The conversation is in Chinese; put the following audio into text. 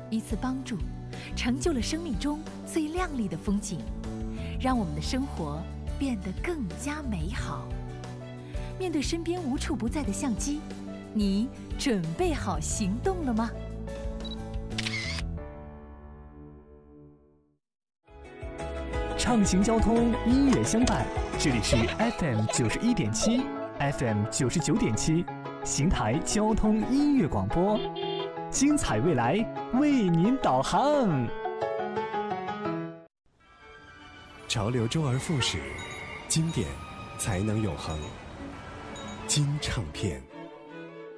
彼此帮助，成就了生命中最亮丽的风景，让我们的生活变得更加美好。面对身边无处不在的相机，你准备好行动了吗？ 畅行交通，音乐相伴，这里是 FM 91.7 FM 99.7邢台交通音乐广播，精彩未来为您导航。 潮流周而复始，经典才能永恒。金唱片。